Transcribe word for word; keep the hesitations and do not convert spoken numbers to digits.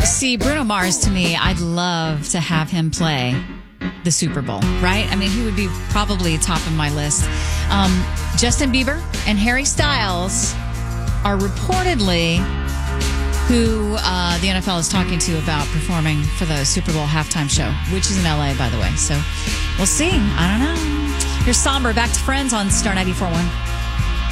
See, Bruno Mars, to me, I'd love to have him play the Super Bowl, right? I mean, he would be probably top of my list. Um, Justin Bieber and Harry Styles are reportedly who uh, the N F L is talking to about performing for the Super Bowl halftime show, which is in L A, by the way. So we'll see. I don't know. Here's Somber. Back to Friends on Star ninety-four point one.